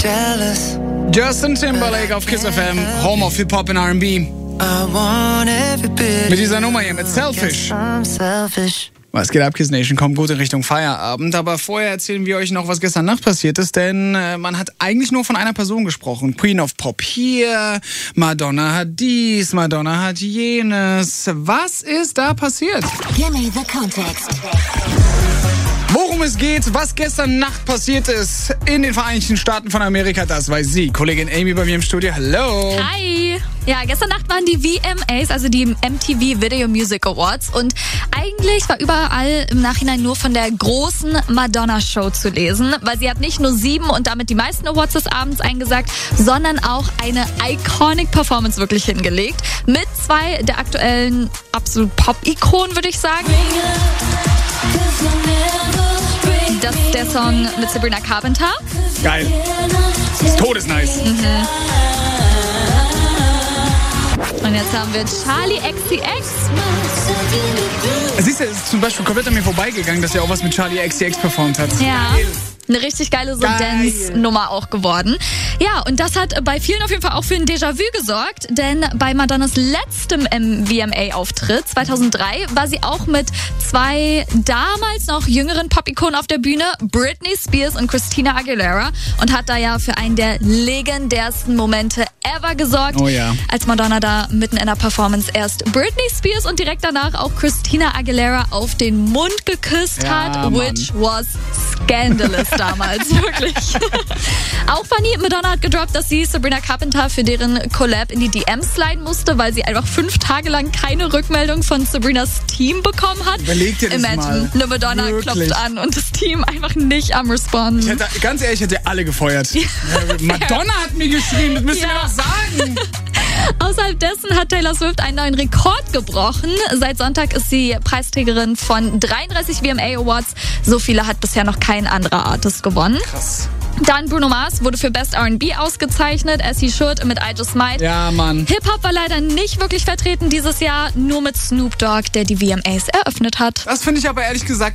Justin Timberlake auf Kiss FM, Home of Hip-Hop und R&B. Mit dieser Nummer hier, mit Selfish. Was geht ab, Kiss Nation? Kommt gut in Richtung Feierabend. Aber vorher erzählen wir euch noch, was gestern Nacht passiert ist. Denn man hat eigentlich nur von einer Person gesprochen. Queen of Pop hier, Madonna hat dies, Madonna hat jenes. Was ist da passiert? Give me the context. Worum es geht, was gestern Nacht passiert ist in den Vereinigten Staaten von Amerika, das weiß sie. Kollegin Amy bei mir im Studio. Hallo. Hi. Ja, gestern Nacht waren die VMAs, also die MTV Video Music Awards. Und eigentlich war überall im Nachhinein nur von der großen Madonna-Show zu lesen. Weil sie hat nicht nur 7 und damit die meisten Awards des Abends eingesagt, sondern auch eine iconic Performance wirklich hingelegt. Mit 2 der aktuellen absolut Pop-Ikonen, würde ich sagen. Das ist der Song mit Sabrina Carpenter. Geil. Das ist todesnice. Und jetzt haben wir Charli XCX. Siehst du, es ist zum Beispiel komplett an mir vorbeigegangen, dass er auch was mit Charli XCX performt hat. Ja. Eine richtig geile so Dance-Nummer auch geworden. Ja, und das hat bei vielen auf jeden Fall auch für ein Déjà-vu gesorgt, denn bei Madonnas letztem VMA-Auftritt 2003 war sie auch mit 2 damals noch jüngeren Pop-Ikonen auf der Bühne, Britney Spears und Christina Aguilera, und hat da ja für einen der legendärsten Momente ever gesorgt, als Madonna da mitten in der Performance erst Britney Spears und direkt danach auch Christina Aguilera auf den Mund geküsst hat, which was scandalous damals, wirklich. Auch funny, Madonna hat gedroppt, dass sie Sabrina Carpenter für deren Collab in die DMs sliden musste, weil sie einfach 5 Tage lang keine Rückmeldung von Sabrinas Team bekommen hat. Überleg dir das mal. Eine Madonna klopft an und das Team einfach nicht am Responden. Ganz ehrlich, ich hätte alle gefeuert. Madonna hat mir geschrieben, das müsst ihr mir doch sagen. Außerhalb dessen hat Taylor Swift einen neuen Rekord gebrochen. Seit Sonntag ist sie Preisträgerin von 33 VMA Awards. So viele hat bisher noch kein anderer Artist gewonnen. Krass. Dann Bruno Mars wurde für Best R&B ausgezeichnet, as he should, mit I Just Might. Ja, Mann. Hip-Hop war leider nicht wirklich vertreten dieses Jahr, nur mit Snoop Dogg, der die VMAs eröffnet hat. Das finde ich aber ehrlich gesagt